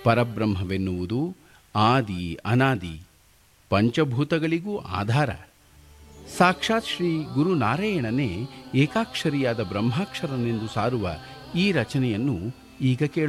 ಪರಬ್ರಹ್ಮವೆನ್ನುವುದು ಆದಿ ಅನಾದಿ ಪಂಚಭೂತಗಳಿಗೂ ಆಧಾರ. ಸಾಕ್ಷಾತ್ ಶ್ರೀ ಗುರುನಾರಾಯಣನೇ ಏಕಾಕ್ಷರಿಯಾದ ಬ್ರಹ್ಮಾಕ್ಷರನೆಂದು ಸಾರುವ ಈ ರಚನೆಯನ್ನು ಈಗ ಕೇಳೋಣ.